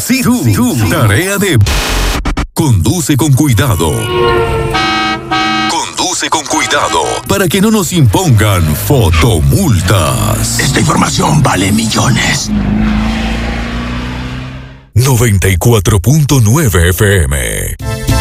Tarea de... Conduce con cuidado. Conduce con cuidado para que no nos impongan fotomultas. Esta información vale millones. 94.9 FM